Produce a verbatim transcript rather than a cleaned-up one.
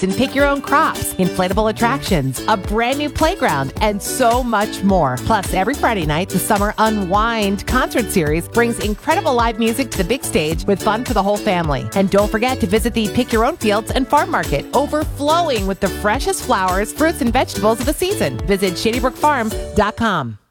rides and pick your own crops, inflatable attractions, a brand new playground, and so much more. Plus, every Friday night, the Summer Unwind concert series brings incredible live music to the big stage with fun for the whole family. And don't forget to visit the Pick Your Own Fields and Farm Market, overflowing with the freshest flowers, fruits, and vegetables of the season. Visit shady brook farm dot com.